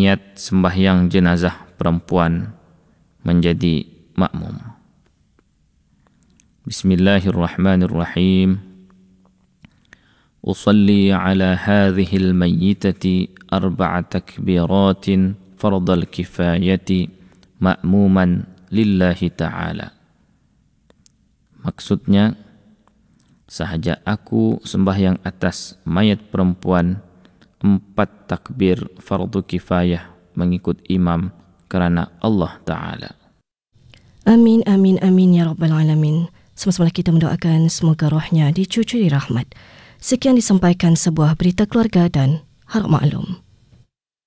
niat sembahyang jenazah perempuan menjadi makmum. Bismillahirrahmanirrahim. Usalli ala hadhihi al-mayyitati 4 takbiratin fardal kifayati ma'muman lillahi ta'ala. Maksudnya, sahaja aku sembahyang atas mayat perempuan 4 takbir fardu kifayah mengikut imam kerana Allah Ta'ala. Amin, amin, amin ya Rabbal Alamin. Sama-sama kita mendoakan semoga rohnya dicucuri rahmat. Sekian disampaikan sebuah berita keluarga dan harap maklum.